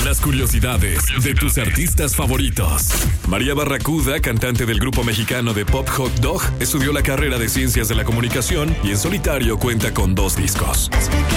Las curiosidades de tus artistas favoritos. María Barracuda, cantante del grupo mexicano de pop Hot Dog, estudió la carrera de Ciencias de la Comunicación y en solitario cuenta con 2 discos.